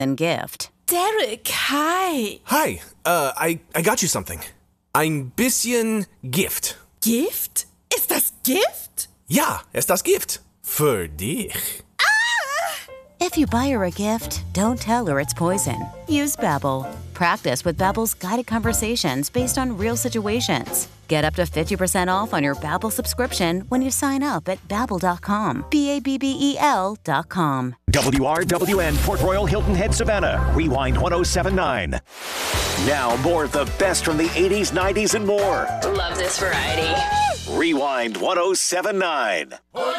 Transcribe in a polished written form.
than gift. Derek, hi. Hi, I got you something. Ein bisschen Gift. Gift? Ist das Gift? Ja, ist das Gift. Für dich. If you buy her a gift, don't tell her it's poison. Use Babbel. Practice with Babbel's guided conversations based on real situations. Get up to 50% off on your Babbel subscription when you sign up at Babbel.com. Babbel.com. WRWN Port Royal Hilton Head Savannah. Rewind 1079. Now more of the best from the 80s, 90s, and more. Love this variety. Rewind 1079.